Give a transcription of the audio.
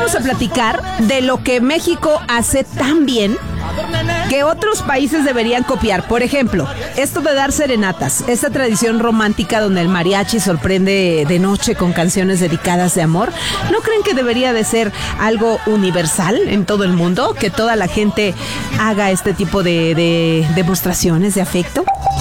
vamos a platicar de lo que México hace tan bien que otros países deberían copiar. Por ejemplo, esto de dar serenatas, esta tradición romántica donde el mariachi sorprende de noche con canciones dedicadas de amor. ¿No creen que debería de ser algo universal en todo el mundo? Que toda la gente haga este tipo de demostraciones de afecto.